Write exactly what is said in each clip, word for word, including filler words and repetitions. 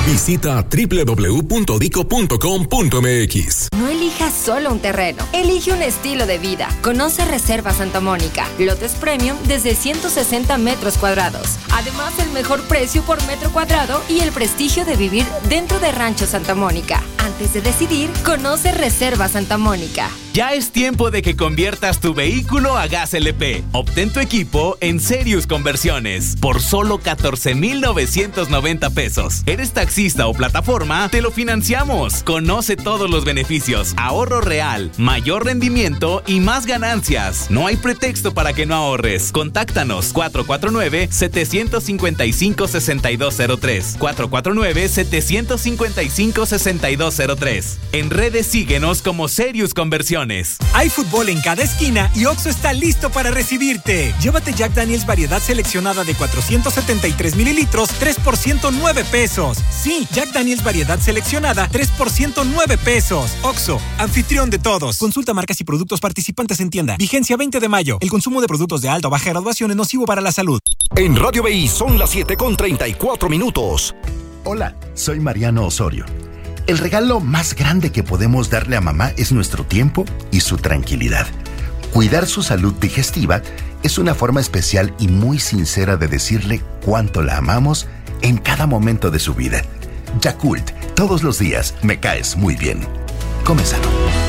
Visita doble u doble u doble u punto dico punto com punto eme equis. No elijas solo un terreno, elige un estilo de vida. Conoce Reserva Santa Mónica, lotes premium desde ciento sesenta metros cuadrados. Además, el mejor precio por metro cuadrado y el prestigio de vivir dentro de Rancho Santa Mónica. Antes de decidir, conoce Reserva Santa Mónica. Ya es tiempo de que conviertas tu vehículo a gas L P. Obtén tu equipo en Serious Conversiones por solo catorce mil novecientos noventa pesos. ¿Eres taxista o plataforma? Te lo financiamos. Conoce todos los beneficios, ahorro real, mayor rendimiento y más ganancias. No hay pretexto para que no ahorres. Contáctanos cuatro cuatro nueve, siete cinco cinco, seis dos cero tres. cuatro cuatro nueve, siete cinco cinco, seis dos cero tres. En redes síguenos como Serious Conversiones. Hay fútbol en cada esquina y Oxxo está listo para recibirte. Llévate Jack Daniel's variedad seleccionada de cuatrocientos setenta y tres mililitros, tres por ciento nueve pesos. Sí, Jack Daniel's variedad seleccionada, tres por ciento nueve pesos. Oxxo, anfitrión de todos. Consulta marcas y productos participantes en tienda. Vigencia veinte de mayo. El consumo de productos de alta o baja graduación es nocivo para la salud. En Radio B I son las siete con treinta y cuatro minutos. Hola, soy Mariano Osorio. El regalo más grande que podemos darle a mamá es nuestro tiempo y su tranquilidad. Cuidar su salud digestiva es una forma especial y muy sincera de decirle cuánto la amamos en cada momento de su vida. Yakult, todos los días me caes muy bien. Come sano.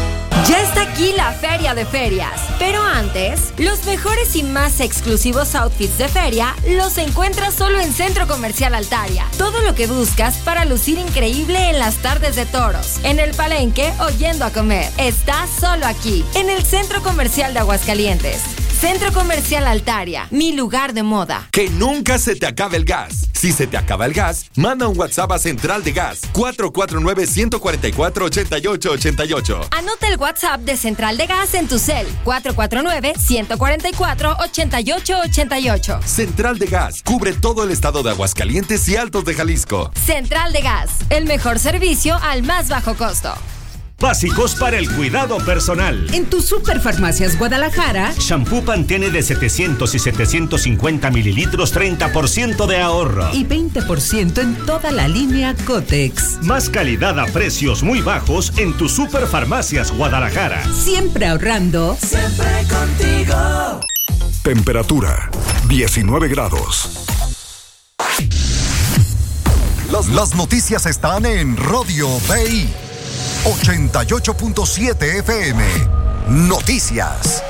Ya está aquí la Feria de Ferias, pero antes, los mejores y más exclusivos outfits de feria los encuentras solo en Centro Comercial Altaria. Todo lo que buscas para lucir increíble en las tardes de toros, en el palenque o yendo a comer, está solo aquí, en el Centro Comercial de Aguascalientes. Centro Comercial Altaria, mi lugar de moda. Que nunca se te acabe el gas. Si se te acaba el gas, manda un WhatsApp a Central de Gas cuatro cuatro nueve, uno cuatro cuatro, ocho ocho ocho ocho. Anota el WhatsApp de Central de Gas en tu cel, cuatro cuatro nueve, uno cuatro cuatro, ocho ocho ocho ocho. Central de Gas cubre todo el estado de Aguascalientes y Altos de Jalisco. Central de Gas, el mejor servicio al más bajo costo. Básicos para el cuidado personal. En tu Superfarmacias Guadalajara, shampoo Pantene de setecientos y setecientos cincuenta mililitros, treinta por ciento de ahorro. Y veinte por ciento en toda la línea Cotex. Más calidad a precios muy bajos en tu Superfarmacias Guadalajara. Siempre ahorrando. Siempre contigo. Temperatura, diecinueve grados. Las, las noticias están en Radio B I. ochenta y ocho punto siete F M. Noticias.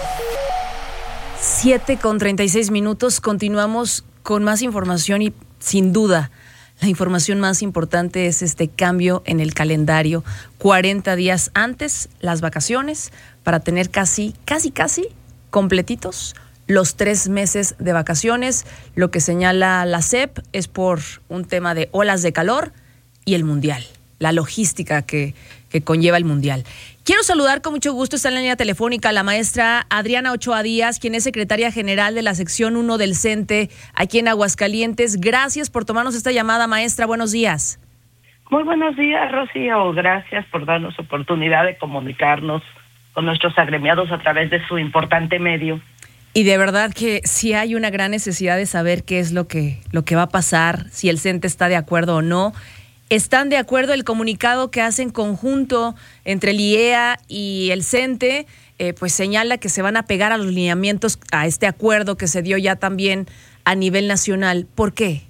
siete con treinta y seis minutos. Continuamos con más información y sin duda la información más importante es este cambio en el calendario. cuarenta días antes las vacaciones para tener casi, casi, casi completitos los tres meses de vacaciones. Lo que señala la S E P es por un tema de olas de calor y el mundial, la logística que que conlleva el Mundial. Quiero saludar con mucho gusto, está en la línea telefónica la maestra Adriana Ochoa Díaz, quien es secretaria general de la sección uno del CENTE aquí en Aguascalientes. Gracias por tomarnos esta llamada, maestra. Buenos días. Muy buenos días, Rocío. Gracias por darnos oportunidad de comunicarnos con nuestros agremiados a través de su importante medio. Y de verdad que sí hay una gran necesidad de saber qué es lo que, lo que va a pasar, si el CENTE está de acuerdo o no. ¿Están de acuerdo? El comunicado que hacen conjunto entre el I E A y el CENTE, eh, pues señala que se van a pegar a los lineamientos, a este acuerdo que se dio ya también a nivel nacional. ¿Por qué?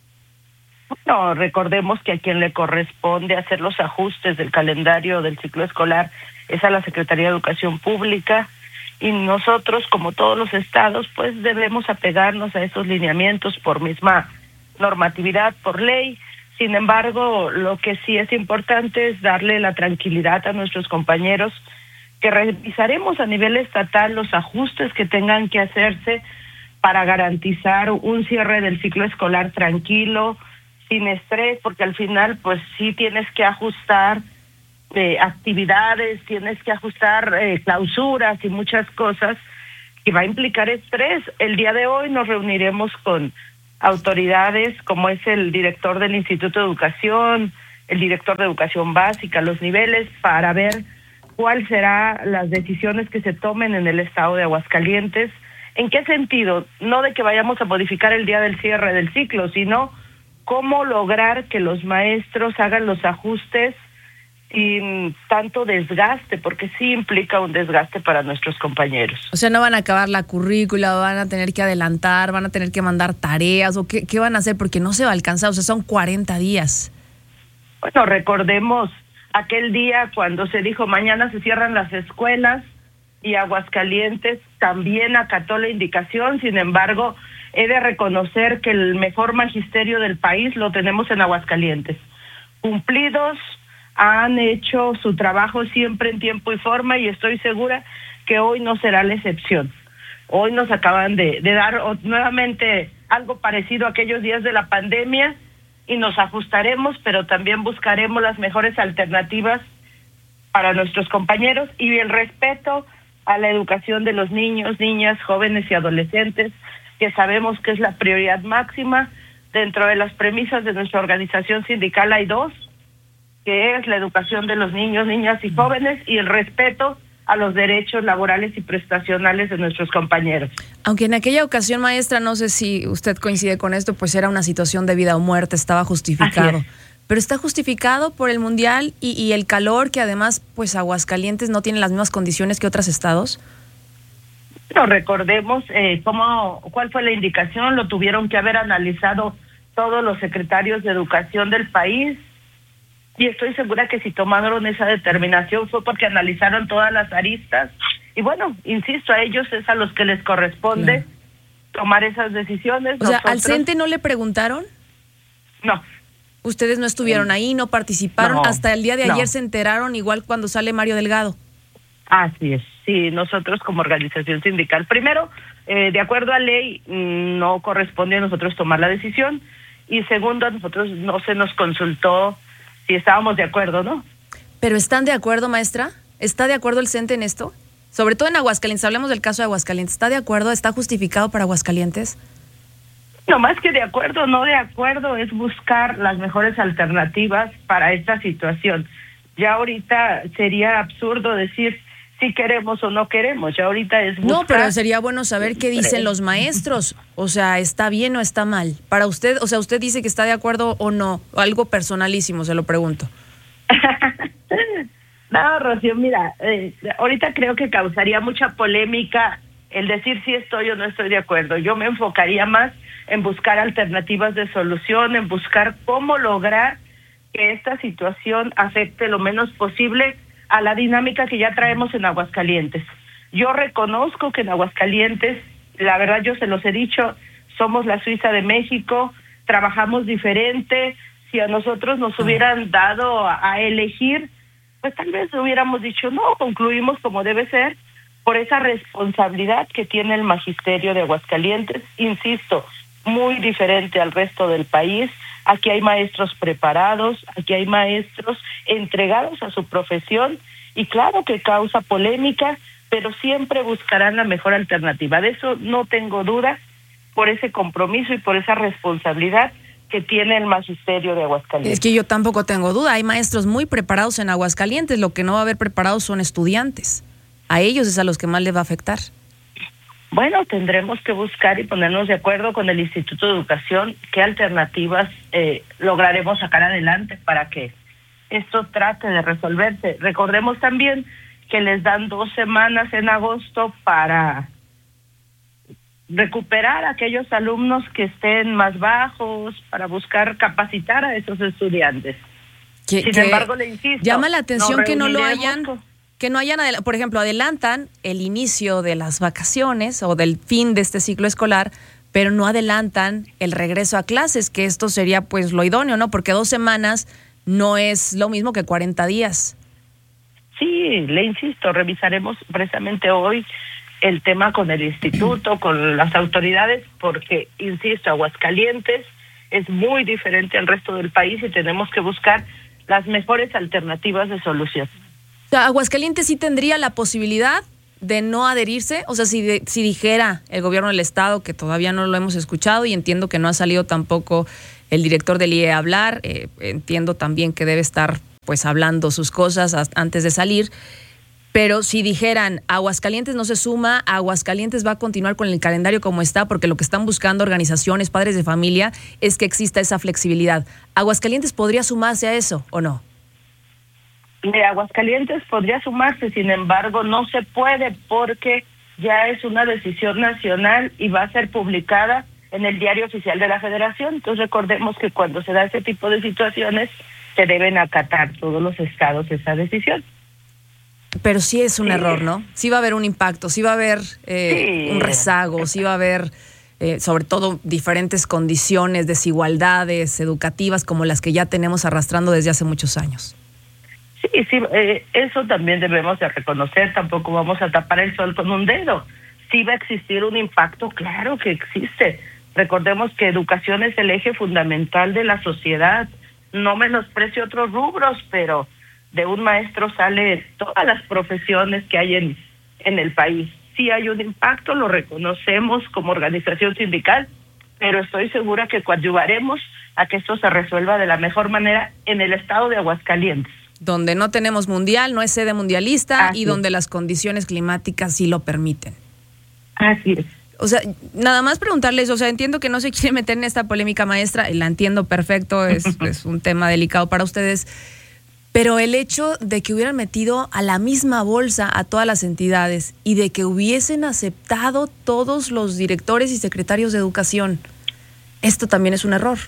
Bueno, recordemos que a quien le corresponde hacer los ajustes del calendario del ciclo escolar es a la Secretaría de Educación Pública, y nosotros, como todos los estados, pues debemos apegarnos a esos lineamientos por misma normatividad, por ley. Sin embargo, lo que sí es importante es darle la tranquilidad a nuestros compañeros que revisaremos a nivel estatal los ajustes que tengan que hacerse para garantizar un cierre del ciclo escolar tranquilo, sin estrés, porque al final pues sí tienes que ajustar eh, actividades, tienes que ajustar eh, clausuras y muchas cosas que va a implicar estrés. El día de hoy nos reuniremos con autoridades como es el director del Instituto de Educación, el director de Educación Básica, los niveles, para ver cuál será las decisiones que se tomen en el estado de Aguascalientes. ¿En qué sentido? No de que vayamos a modificar el día del cierre del ciclo, sino cómo lograr que los maestros hagan los ajustes sin tanto desgaste, porque sí implica un desgaste para nuestros compañeros. O sea, no van a acabar la currícula, van a tener que adelantar, van a tener que mandar tareas, o qué, qué van a hacer, porque no se va a alcanzar, o sea, son cuarenta días. Bueno, recordemos aquel día cuando se dijo mañana se cierran las escuelas y Aguascalientes también acató la indicación. Sin embargo, he de reconocer que el mejor magisterio del país lo tenemos en Aguascalientes. Cumplidos, han hecho su trabajo siempre en tiempo y forma y estoy segura que hoy no será la excepción. Hoy nos acaban de, de dar nuevamente algo parecido a aquellos días de la pandemia y nos ajustaremos, pero también buscaremos las mejores alternativas para nuestros compañeros y el respeto a la educación de los niños, niñas, jóvenes y adolescentes, que sabemos que es la prioridad máxima. Dentro de las premisas de nuestra organización sindical hay dos, que es la educación de los niños, niñas y jóvenes y el respeto a los derechos laborales y prestacionales de nuestros compañeros. Aunque en aquella ocasión, maestra, no sé si usted coincide con esto, pues era una situación de vida o muerte, estaba justificado. Pero está justificado por el Mundial y, y el calor, que además, pues Aguascalientes no tiene las mismas condiciones que otros estados. No, recordemos eh, cómo, cuál fue la indicación, lo tuvieron que haber analizado todos los secretarios de educación del país. Y estoy segura que si tomaron esa determinación fue porque analizaron todas las aristas. Y bueno, insisto, a ellos es a los que les corresponde claro. tomar esas decisiones. O sea, Nosotros... ¿al CENTE no le preguntaron? No. Ustedes no estuvieron ahí, no participaron, no, hasta el día de ayer no. se enteraron, igual cuando sale Mario Delgado. Así es, sí, nosotros como organización sindical, primero, eh, de acuerdo a ley, no corresponde a nosotros tomar la decisión, y segundo, a nosotros no se nos consultó si estábamos de acuerdo, ¿no? ¿Pero están de acuerdo, maestra? ¿Está de acuerdo el CENTE en esto? Sobre todo en Aguascalientes, hablemos del caso de Aguascalientes. ¿Está de acuerdo? ¿Está justificado para Aguascalientes? No, más que de acuerdo, no de acuerdo, es buscar las mejores alternativas para esta situación. Ya ahorita sería absurdo decir si queremos o no queremos, ya ahorita es buscar... No, pero sería bueno saber qué dicen los maestros, o sea, ¿está bien o está mal? Para usted, o sea, ¿usted dice que está de acuerdo o no? Algo personalísimo, se lo pregunto. No, Rocío, mira, eh, ahorita creo que causaría mucha polémica el decir si estoy o no estoy de acuerdo. Yo me enfocaría más en buscar alternativas de solución, en buscar cómo lograr que esta situación afecte lo menos posible a la dinámica que ya traemos en Aguascalientes. Yo reconozco que en Aguascalientes, la verdad yo se los he dicho, somos la Suiza de México, trabajamos diferente. Si a nosotros nos hubieran dado a, a elegir, pues tal vez hubiéramos dicho no, concluimos como debe ser, por esa responsabilidad que tiene el magisterio de Aguascalientes, insisto, muy diferente al resto del país. Aquí hay maestros preparados, aquí hay maestros entregados a su profesión y claro que causa polémica, pero siempre buscarán la mejor alternativa. De eso no tengo duda, por ese compromiso y por esa responsabilidad que tiene el magisterio de Aguascalientes. Es que yo tampoco tengo duda, hay maestros muy preparados en Aguascalientes, lo que no va a haber preparados son estudiantes. A ellos es a los que más les va a afectar. Bueno, tendremos que buscar y ponernos de acuerdo con el Instituto de Educación qué alternativas eh, lograremos sacar adelante para que esto trate de resolverse. Recordemos también que les dan dos semanas en agosto para recuperar a aquellos alumnos que estén más bajos, para buscar capacitar a esos estudiantes. Que, Sin que embargo, le insisto, llama la atención que no lo hayan... Con... que no hayan, por ejemplo, adelantan el inicio de las vacaciones o del fin de este ciclo escolar, pero no adelantan el regreso a clases, que esto sería pues lo idóneo, ¿no? Porque dos semanas no es lo mismo que cuarenta días. Sí, le insisto, revisaremos precisamente hoy el tema con el instituto, con las autoridades, porque, insisto, Aguascalientes es muy diferente al resto del país y tenemos que buscar las mejores alternativas de solución. O sea, Aguascalientes sí tendría la posibilidad de no adherirse, o sea, si, de, si dijera el gobierno del estado, que todavía no lo hemos escuchado y entiendo que no ha salido tampoco el director del I E a hablar, eh, entiendo también que debe estar pues hablando sus cosas antes de salir, Pero si dijeran, Aguascalientes no se suma, Aguascalientes va a continuar con el calendario como está, porque lo que están buscando organizaciones, padres de familia, es que exista esa flexibilidad. ¿Aguascalientes podría sumarse a eso o no? De Aguascalientes podría sumarse, sin embargo, no se puede porque ya es una decisión nacional y va a ser publicada en el Diario Oficial de la Federación. Entonces recordemos que cuando se da ese tipo de situaciones, se deben acatar todos los estados esa decisión. Pero sí es un sí. error, ¿no? Sí va a haber un impacto, sí va a haber eh, sí. un rezago, sí va a haber, eh, sobre todo, diferentes condiciones, desigualdades educativas como las que ya tenemos arrastrando desde hace muchos años. Sí, sí, eh, eso también debemos de reconocer, tampoco vamos a tapar el sol con un dedo. Sí va a existir un impacto, claro que existe. Recordemos que educación es el eje fundamental de la sociedad. No menosprecio otros rubros, pero de un maestro sale todas las profesiones que hay en, en el país. Sí hay un impacto, lo reconocemos como organización sindical, pero estoy segura que coadyuvaremos a que esto se resuelva de la mejor manera en el estado de Aguascalientes. Donde no tenemos mundial, no es sede mundialista Así y donde las condiciones climáticas sí lo permiten. Así es. O sea, nada más preguntarles, o sea, entiendo que no se quiere meter en esta polémica, maestra, y la entiendo perfecto, es, es un tema delicado para ustedes, pero el hecho de que hubieran metido a la misma bolsa a todas las entidades y de que hubiesen aceptado todos los directores y secretarios de educación, esto también es un error.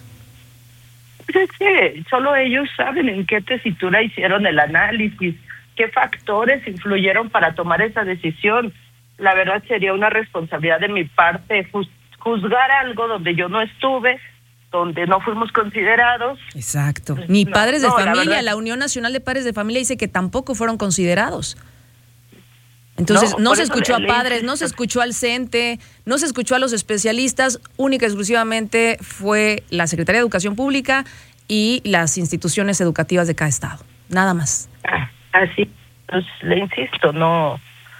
Es que solo ellos saben en qué tesitura hicieron el análisis, qué factores influyeron para tomar esa decisión. La verdad sería una responsabilidad de mi parte juzgar algo donde yo no estuve, donde no fuimos considerados. Exacto. Ni no, padres de no, familia, la, verdad, la Unión Nacional de Padres de Familia dice que tampoco fueron considerados. Entonces, no, no se escuchó a padres, no se escuchó al CENTE, no se escuchó a los especialistas, única y exclusivamente fue la Secretaría de Educación Pública y las instituciones educativas de cada estado. Nada más. Así, pues le insisto, no,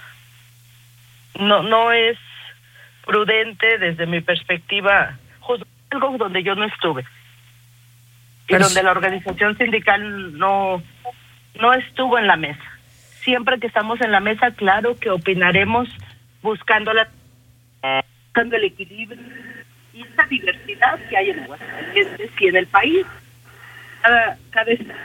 no, no es prudente desde mi perspectiva juzgar algo donde yo no estuve. Y Pero donde la organización sindical no, no estuvo en la mesa. Siempre que estamos en la mesa, claro que opinaremos buscando la buscando el equilibrio y esa diversidad que hay en Aguascalientes y en el país. Cada, cada...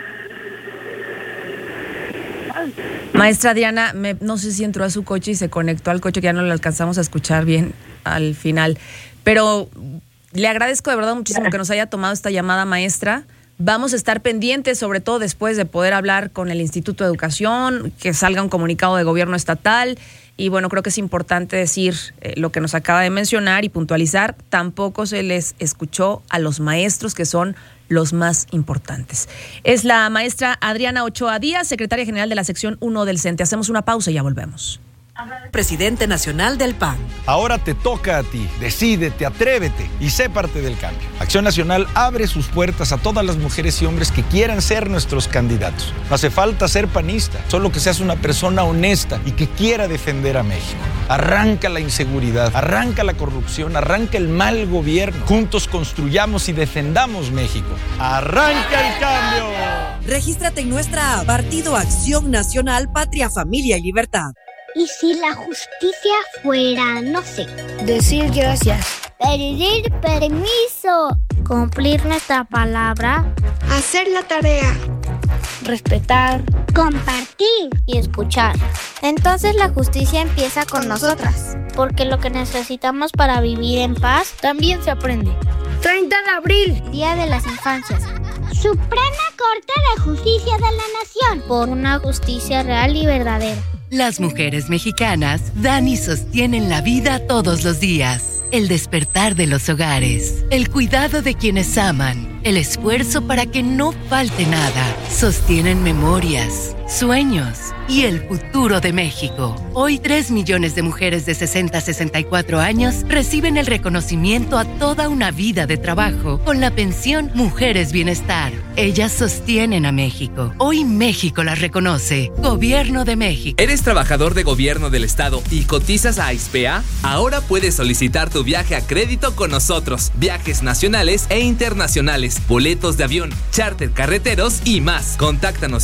Maestra Diana, me, no sé si entró a su coche y se conectó al coche, que ya no lo alcanzamos a escuchar bien al final, pero le agradezco de verdad muchísimo que nos haya tomado esta llamada, maestra. Vamos a estar pendientes, sobre todo después de poder hablar con el Instituto de Educación, que salga un comunicado de gobierno estatal. Y bueno, creo que es importante decir eh, lo que nos acaba de mencionar y puntualizar. Tampoco se les escuchó a los maestros, que son los más importantes. Es la maestra Adriana Ochoa Díaz, secretaria general de la sección uno del CENTE. Hacemos una pausa y ya volvemos. Presidente nacional del P A N. Ahora te toca a ti. Decídete, atrévete y sé parte del cambio. Acción Nacional abre sus puertas a todas las mujeres y hombres que quieran ser nuestros candidatos. No hace falta ser panista, solo que seas una persona honesta y que quiera defender a México. Arranca la inseguridad, arranca la corrupción, arranca el mal gobierno. Juntos construyamos y defendamos México. ¡Arranca el cambio! Regístrate en nuestra app Partido Acción Nacional, Patria, Familia y Libertad. ¿Y si la justicia fuera, no sé, decir gracias, pedir permiso, cumplir nuestra palabra, hacer la tarea, respetar, compartir y escuchar? Entonces la justicia empieza con nosotras, porque lo que necesitamos para vivir en paz también se aprende. treinta de abril, Día de las Infancias. Suprema Corte de Justicia de la Nación, por una justicia real y verdadera. Las mujeres mexicanas dan y sostienen la vida todos los días. El despertar de los hogares, el cuidado de quienes aman, el esfuerzo para que no falte nada. Sostienen memorias, sueños y el futuro de México. Hoy tres millones de mujeres de sesenta a sesenta y cuatro años reciben el reconocimiento a toda una vida de trabajo con la pensión Mujeres Bienestar. Ellas sostienen a México. Hoy México las reconoce. Gobierno de México. ¿Eres trabajador de gobierno del estado y cotizas a ISPEA? Ahora puedes solicitar tu viaje a crédito con nosotros. Viajes nacionales e internacionales, boletos de avión, charter carreteros y más. Contáctanos